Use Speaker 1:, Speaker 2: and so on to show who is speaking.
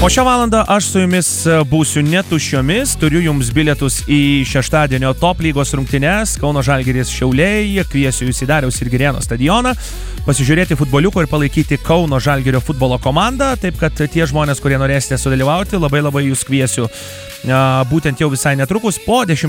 Speaker 1: O šią valandą aš su jumis būsiu netuščiomis, turiu jums bilietus į šeštadienio top lygos rungtynes, Kauno Žalgiris Šiauliai, kviesiu jūs į Dariaus ir Girėno stadioną, pasižiūrėti futboliuko ir palaikyti Kauno Žalgirio futbolo komandą, taip kad tie žmonės, kurie norėsite sudalyvauti, labai jūs kviesiu būtent jau visai netrukus po 10